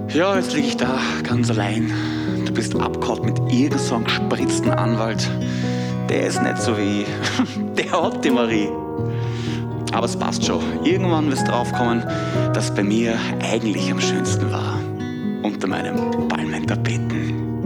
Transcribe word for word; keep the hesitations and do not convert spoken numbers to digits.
Ja, jetzt lieg ich da ganz allein. Du bist abgehauen mit irgend so einem gespritzten Anwalt. Der ist nicht so wie ich. Der hat die Marie. Aber es passt schon. Irgendwann wirst du draufkommen, dass bei mir eigentlich am schönsten war. Unter meinem Palmentapeten.